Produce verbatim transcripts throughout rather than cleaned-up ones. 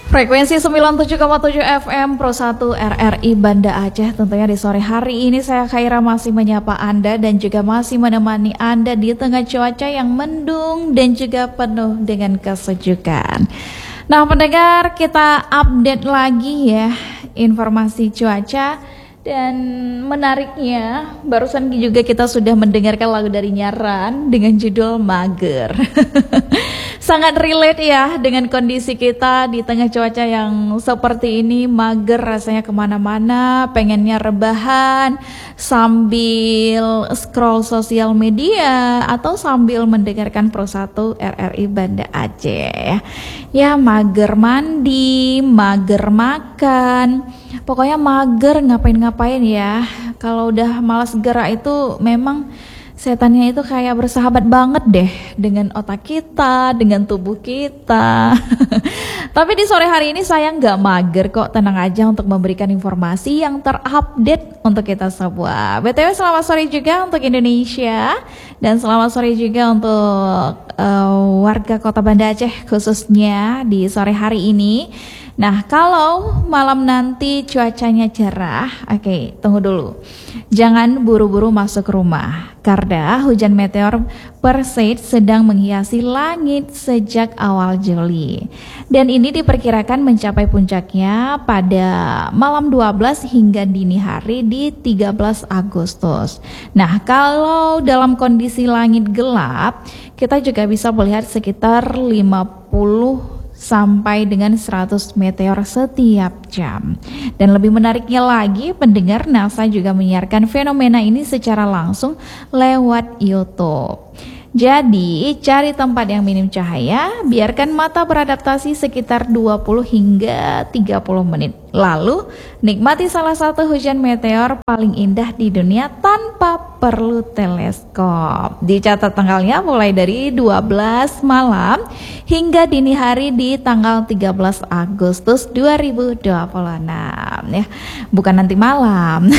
Frekuensi sembilan puluh tujuh koma tujuh F M Pro satu R R I Banda Aceh. Tentunya di sore hari ini saya Khaira masih menyapa Anda dan juga masih menemani Anda di tengah cuaca yang mendung dan juga penuh dengan kesejukan. Nah pendengar, kita update lagi ya informasi cuaca. Dan menariknya, barusan juga kita sudah mendengarkan lagu dari Nyaran dengan judul Mager. Sangat relate ya dengan kondisi kita di tengah cuaca yang seperti ini. Mager rasanya kemana-mana, pengennya rebahan sambil scroll sosial media atau sambil mendengarkan Pro satu R R I Banda Aceh. Ya mager mandi, mager makan, pokoknya mager ngapain-ngapain ya. Kalau udah malas gerak itu memang setannya itu kayak bersahabat banget deh dengan otak kita, dengan tubuh kita. Tapi di sore hari ini saya nggak mager kok, tenang aja untuk memberikan informasi yang terupdate untuk kita semua. B T W selamat sore juga untuk Indonesia dan selamat sore juga untuk uh, warga Kota Banda Aceh khususnya di sore hari ini. Nah kalau malam nanti cuacanya cerah, oke okay, tunggu dulu. Jangan buru-buru masuk rumah karena hujan meteor Perseid sedang menghiasi langit sejak awal Juli. Dan ini diperkirakan mencapai puncaknya pada malam dua belas hingga dini hari di tiga belas Agustus. Nah kalau dalam kondisi langit gelap, kita juga bisa melihat sekitar lima puluh sampai dengan seratus meteor setiap jam. Dan lebih menariknya lagi, pendengar, NASA juga menyiarkan fenomena ini secara langsung lewat YouTube. Jadi, cari tempat yang minim cahaya, biarkan mata beradaptasi sekitar dua puluh hingga tiga puluh menit. Lalu, nikmati salah satu hujan meteor paling indah di dunia tanpa perlu teleskop. Dicatat tanggalnya mulai dari dua belas malam hingga dini hari di tanggal tiga belas Agustus dua ribu dua puluh enam ya. Bukan nanti malam.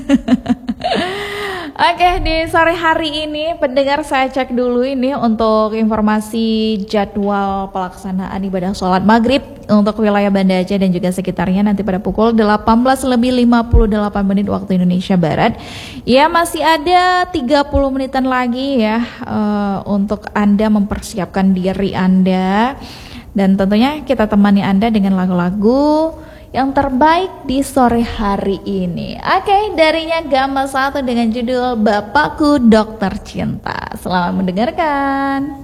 Oke, di sore hari ini pendengar saya cek dulu ini untuk informasi jadwal pelaksanaan ibadah sholat maghrib untuk wilayah Banda Aceh dan juga sekitarnya nanti pada pukul delapan belas lebih lima puluh delapan menit waktu Indonesia Barat. Ya masih ada tiga puluh menitan lagi ya uh, untuk Anda mempersiapkan diri Anda dan tentunya kita temani Anda dengan lagu-lagu yang terbaik di sore hari ini. Oke, okay, darinya Gama satu dengan judul Bapakku Dokter Cinta. Selamat mendengarkan.